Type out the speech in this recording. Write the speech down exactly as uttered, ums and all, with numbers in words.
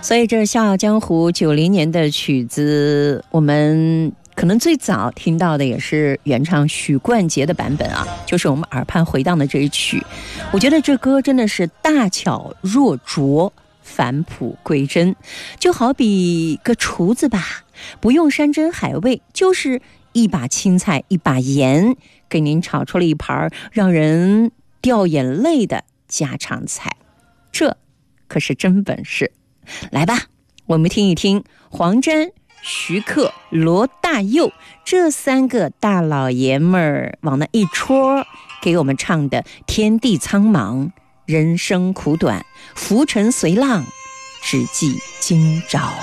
所以这《笑傲江湖》九零年的曲子，我们可能最早听到的也是原唱许冠杰的版本啊，就是我们耳畔回荡的这一曲。我觉得这歌真的是大巧若拙，返璞归真，就好比个厨子吧，不用山珍海味，就是一把青菜一把盐，给您炒出了一盘让人掉眼泪的家常菜，这可是真本事。来吧，我们听一听黄沾、徐克、罗大佑这三个大老爷们儿往那一戳，给我们唱的天地苍茫，人生苦短，浮沉随浪，只记今朝。